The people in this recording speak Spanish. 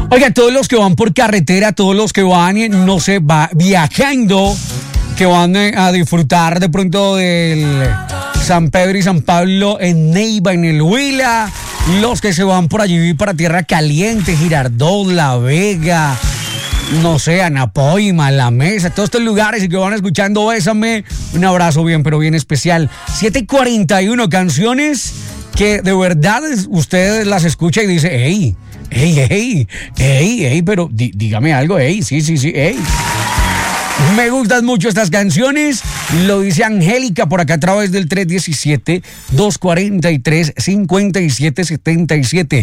Oiga, todos los que van por carretera, todos los que van, no sé, viajando, que van a disfrutar de pronto del San Pedro y San Pablo en Neiva, en el Huila, los que se van por allí para Tierra Caliente, Girardot, La Vega, no sé, Anapoima, La Mesa, todos estos lugares y que van escuchando Bésame, un abrazo bien, pero bien especial. 7:41, canciones que de verdad usted las escucha y dice, hey, pero dígame algo, sí, hey. Me gustan mucho estas canciones, lo dice Angélica por acá a través del 317-243-5777.